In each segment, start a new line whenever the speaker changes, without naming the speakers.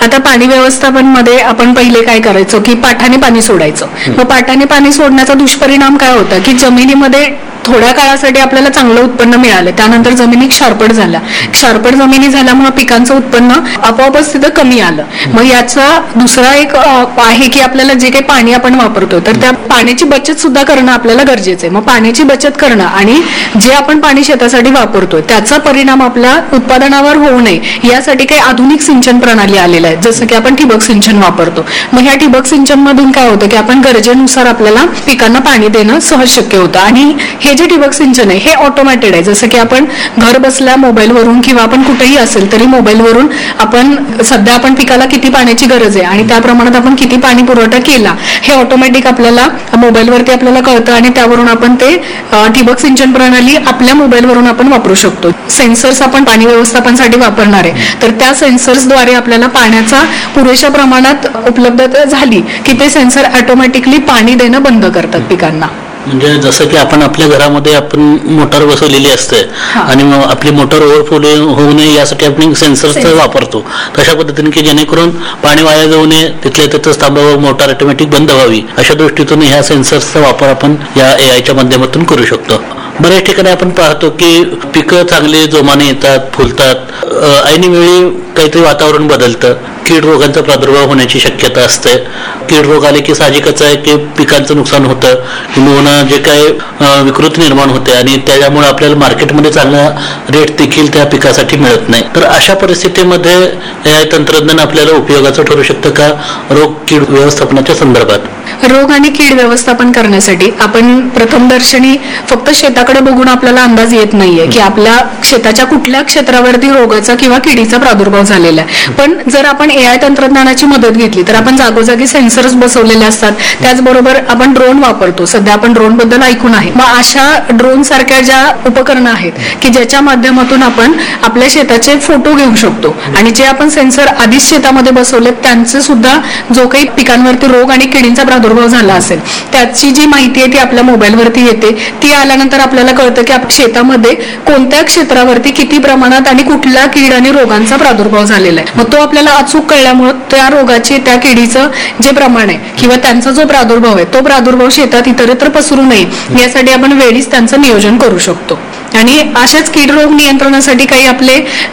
आता पाणी व्यवस्थापन मध्ये आपण पहिले काय करायचो की पाटाने पाणी सोडायचं. मग पाटाने पाणी सोडण्याचा दुष्परिणाम काय होता की जमिनीमध्ये थोड्या काळासाठी आपल्याला चांगलं उत्पन्न मिळालं, त्यानंतर जमिनी क्षारपड झाल्या. क्षारपड जमिनी झाल्यामुळे पिकांचं उत्पन्न आपोआपच तिथं कमी आलं. मग याचा दुसरा एक आहे की आपल्याला जे काही पाणी आपण वापरतो तर त्या पाण्याची बचत सुद्धा करणं आपल्याला गरजेचं आहे. मग पाण्याची बचत करणं आणि जे आपण पाणी शेतासाठी वापरतोय त्याचा परिणाम आपल्या उत्पादनावर होऊ नये यासाठी काही आधुनिक सिंचन प्रणाली आलेल्या आहेत, जसं की आपण ठिबक सिंचन वापरतो. मग ह्या ठिबक सिंचन मधून काय होतं की आपण गरजेनुसार आपल्याला पिकांना पाणी देणं सहज शक्य होतं. आणि हे जे ठिबक सिंचन आहे हे ऑटोमॅटेड आहे, जसं की आपण घर बसल्या मोबाईलवरून किंवा आपण कुठेही असेल तरी मोबाईलवरून आपण सध्या आपण पिकाला किती पाण्याची गरज आहे आणि त्या प्रमाणात आपण किती पाणी पुरवठा केला हे ऑटोमॅटिक आपल्याला मोबाईलवरती आपल्याला कळतं आणि त्यावरून आपण ते ठिबक सिंचन प्रणाली आपल्या मोबाईलवरून आपण वापरू शकतो. सेन्सर्स आपण पाणी व्यवस्थापनासाठी वापरणार आहे तर त्या सेन्सर्सद्वारे आपल्याला पाण्याचा पुरेशा प्रमाणात उपलब्धता झाली की ते सेन्सर ऑटोमॅटिकली पाणी देणं बंद करतात पिकांना.
म्हणजे जसं की आपण आपल्या घरामध्ये आपण मोटर बसवलेली असते आणि मग आपली मोटर ओव्हरफ्लो होऊ नये यासाठी आपण सेन्सरचा वापरतो तशा पद्धतीने की जेणेकरून पाणी वाया जाऊ नये, तिथल्या तिथंच थांबावं, मोटर ऑटोमॅटिक बंद व्हावी अशा दृष्टीतून ह्या सेन्सर्सचा वापर आपण या एआयच्या माध्यमातून करू शकतो. बऱ्याच ठिकाणी आपण पाहतो की पिकं चांगली जोमाने येतात, फुलतात, ऐन वेळी काहीतरी वातावरण बदलतं, कीड रोगांचा प्रादुर्भाव होण्याची शक्यता असते. कीड रोग आले की साहजिकच आहे की पिकांचं नुकसान होतं किंवा जे काही विकृती निर्माण होते आणि त्याच्यामुळे आपल्याला मार्केटमध्ये चांगला रेट देखील त्या पिकासाठी मिळत नाही. तर अशा परिस्थितीमध्ये हे तंत्रज्ञान आपल्याला उपयोगाचं ठरू शकतं का रोग कीड व्यवस्थापनाच्या संदर्भात?
रोग आणि कीड व्यवस्थापन करण्यासाठी आपण प्रथमदर्शनी फक्त शेताकडे बघून आपल्याला अंदाज येत नाहीये की आपल्या शेताच्या कुठल्या क्षेत्रावरती रोगाचा किंवा किडीचा प्रादुर्भाव झालेला आहे. पण जर आपण एआय तंत्रज्ञानाची मदत घेतली तर आपण जागोजागी सेन्सर्स बसवलेले असतात. त्याचबरोबर आपण ड्रोन वापरतो, सध्या आपण ड्रोन बद्दल ऐकून आहे. मग अशा ड्रोन सारख्या ज्या उपकरणं आहेत की ज्याच्या माध्यमातून आपण आपल्या शेताचे फोटो घेऊ शकतो आणि जे आपण सेन्सर आधीच शेतामध्ये बसवले त्यांचे सुद्धा जो काही पिकांवरती रोग आणि किडींचा प्रादुर्भाव झाला असेल त्याची जी माहिती आहे ती आपल्या मोबाईलवरती येते. ती आल्यानंतर आपल्याला कळतं की शेतामध्ये कोणत्या क्षेत्रावरती किती प्रमाणात आणि कुठल्या कीड आणि रोगांचा प्रादुर्भाव झालेला आहे. मग तो आपल्याला अचूक कळल्यामुळे त्या रोगाचे त्या किडीचं जे प्रमाण आहे किंवा त्यांचा जो प्रादुर्भाव आहे तो प्रादुर्भाव शेतात इतरत्र पसरू नये यासाठी आपण वेळीच त्यांचं नियोजन करू शकतो. आणि अशाच कीड रोग नियंत्रणासाठी काही आपले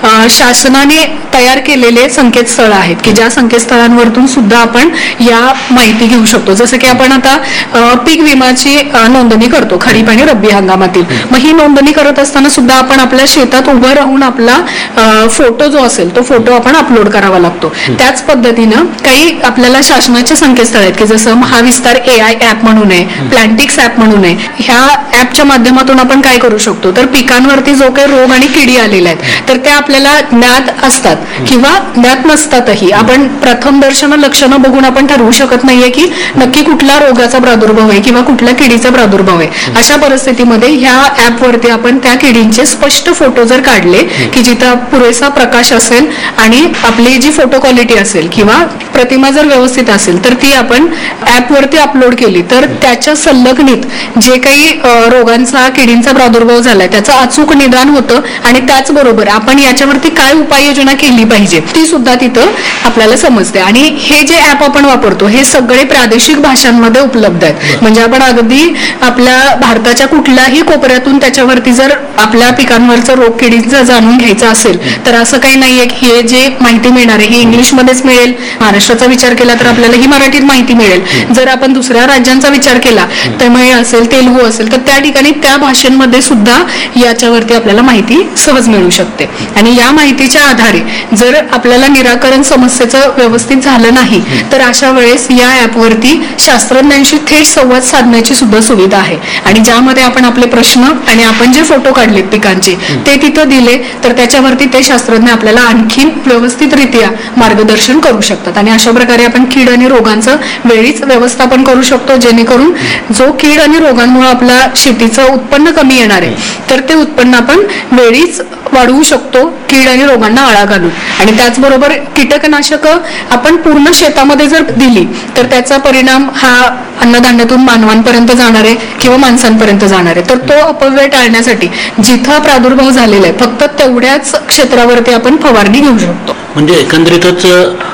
शासनाने तयार केलेले संकेतस्थळ आहेत की ज्या संकेतस्थळांवरतून सुद्धा आपण या माहिती घेऊ शकतो. जसं की आपण आता पीक विमाची नोंदणी करतो खरीप आणि रब्बी हंगामातील. मग ही नोंदणी करत असताना सुद्धा आपण आपल्या शेतात उभं राहून आपला फोटो जो असेल तो फोटो आपण अपलोड करावा लागतो. त्याच पद्धतीनं काही आपल्याला शासनाचे संकेतस्थळ आहेत की जसं महाविस्तार एआय ऍप म्हणून आहे, प्लॅन्टिक्स ऍप म्हणून आहे. ह्या ऍपच्या माध्यमातून आपण काय करू शकतो तर पिकांवरती जो काही रोग आणि किडी आलेल्या आहेत तर त्या आपल्याला ज्ञात असतात किंवा ज्ञात नसतातही. आपण प्रथम दर्शन लक्षणं बघून आपण ठरवू शकत नाहीये की नक्की कुठल्या रोगाचा प्रादुर्भाव आहे किंवा कुठल्या किडीचा प्रादुर्भाव आहे. अशा परिस्थितीमध्ये ह्या ऍपवरती आपण त्या किडींचे स्पष्ट फोटो जर काढले की जिथं पुरेसा प्रकाश असेल आणि आपली जी फोटो क्वालिटी असेल किंवा प्रतिमा जर व्यवस्थित असेल तर ती आपण ऍपवरती अपलोड केली तर त्याच्या संलग्नित जे काही रोगांचा किडींचा प्रादुर्भाव झालाय त्याचं अचूक निदान होतं आणि त्याचबरोबर आपण याच्यावरती काय उपाययोजना केली पाहिजे ती सुद्धा तिथं आपल्याला समजते. आणि हे जे ऍप आपण वापरतो हे सगळे प्रादेशिक भाषांमध्ये उपलब्ध आहेत. म्हणजे आपण अगदी आपल्या भारताच्या कुठल्याही कोपऱ्यातून त्याच्यावरती जर आपल्या पिकांवरचं रोग किडींचं जाणून घ्यायचं असेल तर असं काही नाहीये की हे जे माहिती मिळणार आहे ही इंग्लिशमध्येच मिळेल. महाराष्ट्राचा विचार केला तर आपल्याला ही मराठीत माहिती मिळेल. जर आपण दुसऱ्या राज्यांचा विचार केला तमिळ असेल, तेलुगू असेल तर त्या ठिकाणी त्या भाषांमध्ये सुद्धा याच्यावरती आपल्याला माहिती सहज मिळू शकते. आणि या माहितीच्या आधारे जर आपल्याला निराकरण समस्येचं व्यवस्थित झालं नाही तर अशा वेळेस या ऍपवरती शास्त्रज्ञांशी थेट संवाद साधण्याची सुद्धा सुविधा आहे. आणि ज्यामध्ये आपण आपले प्रश्न आणि आपण जे फोटो काढलेत पिकांचे ते तिथं दिले तर त्याच्यावरती ते शास्त्रज्ञ आपल्याला आणखी व्यवस्थितरित्या मार्गदर्शन करू शकतात. आणि अशा प्रकारे आपण कीड आणि रोगांचं वेळीच व्यवस्थापन करू शकतो जेणेकरून जो कीड आणि रोगांमुळे आपल्या शेतीचं उत्पन्न कमी येणार आहे तर ते उत्पन्न आपण वेळीच वाढवू शकतो कीड आणि रोगांना आळा घालून. आणि त्याचबरोबर कीटकनाशक आपण पूर्ण शेतामध्ये जर दिली तर त्याचा परिणाम हा अन्नधान्यातून मानवांपर्यंत जाणार आहे किंवा माणसांपर्यंत जाणार आहे. तर तो अपव्यय टाळण्यासाठी जिथं प्रादुर्भाव झालेला आहे फक्त तेवढ्याच क्षेत्रावरती आपण फवारणी घेऊ शकतो.
म्हणजे एकंदरीतच